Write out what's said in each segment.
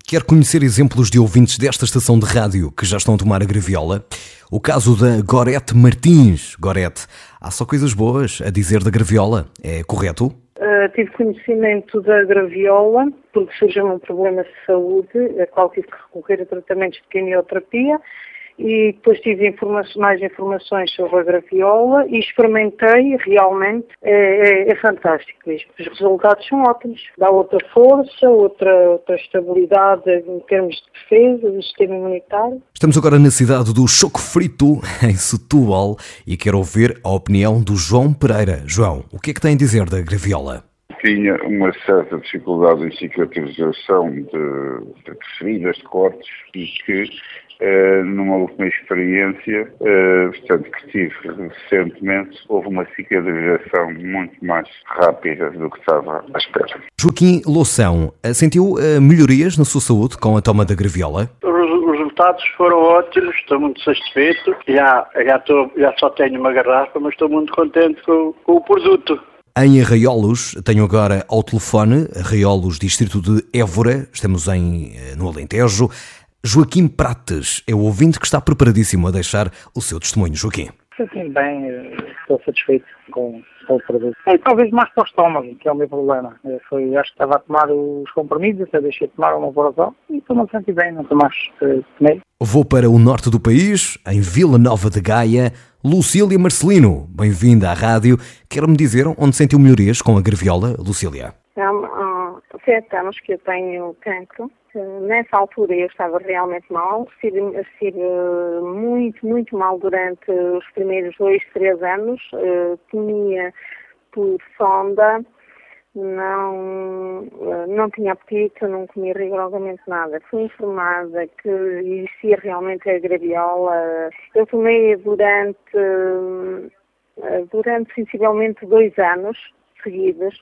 Quer conhecer exemplos de ouvintes desta estação de rádio que já estão a tomar a graviola? O caso da Gorete Martins. Gorete, há só coisas boas a dizer da graviola, é correto? Tive conhecimento da graviola porque surgiu um problema de saúde, a qual tive que recorrer a tratamentos de quimioterapia, e depois tive mais informações sobre a graviola e experimentei, realmente é fantástico. Os resultados são ótimos, dá outra força, outra estabilidade em termos de defesa do sistema imunitário. Estamos agora na cidade do Choco Frito, em Setúbal, e quero ouvir a opinião do João Pereira. João, o que é que tem a dizer da graviola? Tinha uma certa dificuldade em cicatrização de feridas, de cortes, e que numa última experiência, portanto, que tive recentemente, houve uma cicatrização muito mais rápida do que estava à espera. Joaquim Loução, sentiu melhorias na sua saúde com a toma da graviola? Os resultados foram ótimos, estou muito satisfeito, já só tenho uma garrafa, mas estou muito contente com o produto. Em Arraiolos, tenho agora ao telefone, Arraiolos, distrito de Évora, estamos no Alentejo. Joaquim Prates é o ouvinte que está preparadíssimo a deixar o seu testemunho. Joaquim. Senti bem, estou satisfeito com o produto. Talvez mais para o estômago, que é o meu problema. Acho que estava a tomar os comprimidos, até deixei de tomar uma borazol e estou-me a sentir bem, nunca mais tomei. Vou para o norte do país, em Vila Nova de Gaia. Lucília Marcelino, bem-vinda à rádio. Quer-me dizer onde sentiu melhorias com a graviola, Lucília? Há 7 anos que eu tenho cancro. Nessa altura eu estava realmente mal. Estive muito mal durante os primeiros 2, 3 anos. Comia por sonda, não tinha apetite, não comia rigorosamente nada. Fui informada que existia realmente a graviola. Eu tomei durante sensivelmente 2 anos seguidos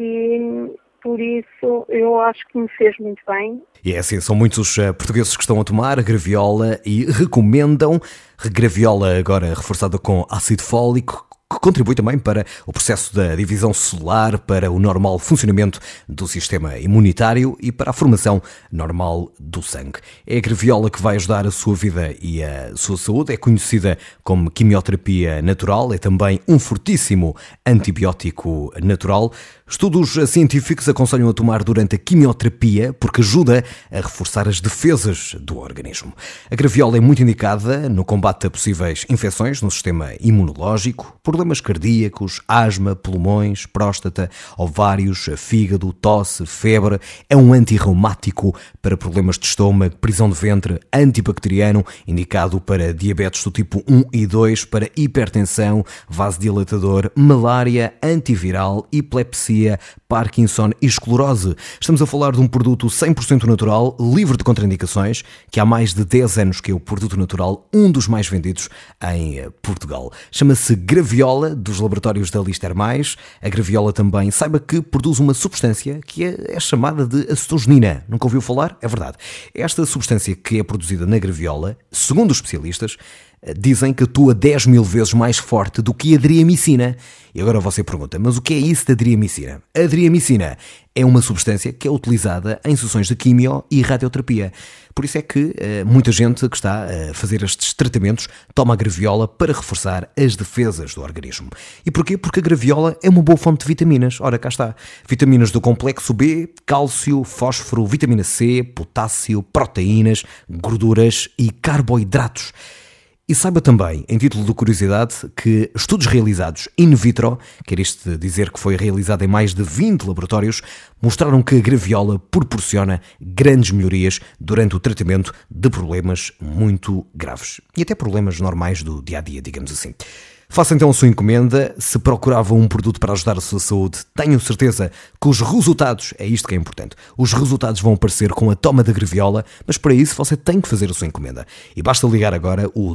e por isso eu acho que me fez muito bem. E é assim, são muitos os portugueses que estão a tomar a graviola e recomendam. Graviola agora reforçada com ácido fólico, que contribui também para o processo da divisão celular, para o normal funcionamento do sistema imunitário e para a formação normal do sangue. É a graviola que vai ajudar a sua vida e a sua saúde. É conhecida como quimioterapia natural, é também um fortíssimo antibiótico natural. Estudos científicos aconselham a tomar durante a quimioterapia porque ajuda a reforçar as defesas do organismo. A graviola é muito indicada no combate a possíveis infecções no sistema imunológico, problemas cardíacos, asma, pulmões, próstata, ovários, fígado, tosse, febre. É um antirreumático para problemas de estômago, prisão de ventre, antibacteriano, indicado para diabetes do tipo 1 e 2, para hipertensão, vasodilatador, malária, antiviral, epilepsia, Parkinson e esclerose. Estamos a falar de um produto 100% natural, livre de contraindicações, que há mais de 10 anos que é o produto natural, um dos mais vendidos em Portugal. Chama-se Graviola, dos laboratórios da Lister Mais. A graviola também, saiba que produz uma substância que é chamada de acetogenina. Nunca ouviu falar? É verdade. Esta substância que é produzida na graviola, segundo os especialistas, dizem que atua 10 mil vezes mais forte do que a driamicina. E agora você pergunta, mas o que é isso da driamicina? A driamicina é uma substância que é utilizada em sessões de quimio e radioterapia. Por isso é que muita gente que está a fazer estes tratamentos toma a graviola para reforçar as defesas do organismo. E porquê? Porque a graviola é uma boa fonte de vitaminas. Ora, cá está. Vitaminas do complexo B, cálcio, fósforo, vitamina C, potássio, proteínas, gorduras e carboidratos. E saiba também, em título de curiosidade, que estudos realizados in vitro, quer isto dizer que foi realizado em mais de 20 laboratórios, mostraram que a graviola proporciona grandes melhorias durante o tratamento de problemas muito graves. E até problemas normais do dia-a-dia, digamos assim. Faça então a sua encomenda. Se procurava um produto para ajudar a sua saúde, tenho certeza que os resultados, é isto que é importante, os resultados vão aparecer com a toma da graviola, mas para isso você tem que fazer a sua encomenda. E basta ligar agora o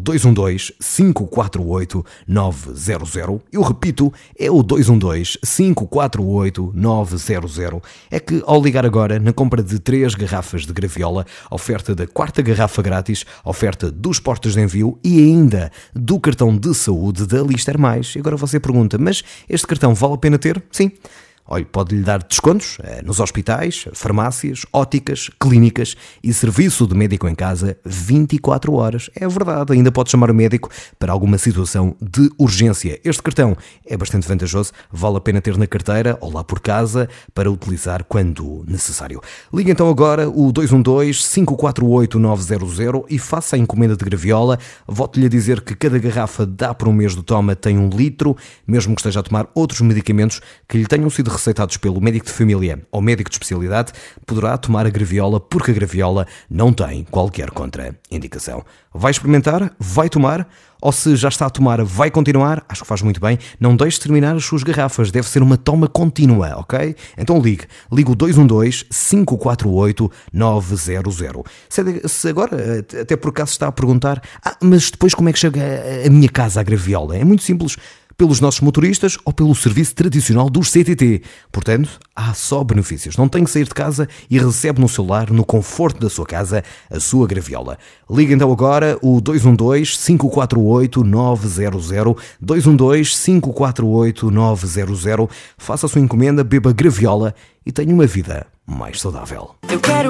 212-548-900. Eu repito, é o 212-548-900. É que ao ligar agora, na compra de 3 garrafas de graviola, oferta da 4ª garrafa grátis, oferta dos portos de envio e ainda do cartão de saúde da Lister Mais. E agora você pergunta, mas este cartão vale a pena ter? Sim. Olha, pode-lhe dar descontos nos hospitais, farmácias, óticas, clínicas e serviço de médico em casa 24 horas. É verdade, ainda pode chamar o médico para alguma situação de urgência. Este cartão é bastante vantajoso, vale a pena ter na carteira ou lá por casa para utilizar quando necessário. Ligue então agora o 212-548-900 e faça a encomenda de graviola. Volto-lhe a dizer que cada garrafa dá por um mês de toma tem 1 litro, mesmo que esteja a tomar outros medicamentos que lhe tenham sido receitados pelo médico de família ou médico de especialidade, poderá tomar a graviola porque a graviola não tem qualquer contraindicação. Vai experimentar? Vai tomar? Ou se já está a tomar, vai continuar? Acho que faz muito bem. Não deixe de terminar as suas garrafas. Deve ser uma toma contínua, ok? Então ligue o 212-548-900. Se agora, até por acaso está a perguntar, mas depois como é que chega a minha casa a graviola? É muito simples. Pelos nossos motoristas ou pelo serviço tradicional dos CTT. Portanto, há só benefícios. Não tem que sair de casa e recebe no celular, no conforto da sua casa, a sua graviola. Liga então agora o 212-548-900, 212-548-900. Faça a sua encomenda, beba graviola e tenha uma vida mais saudável.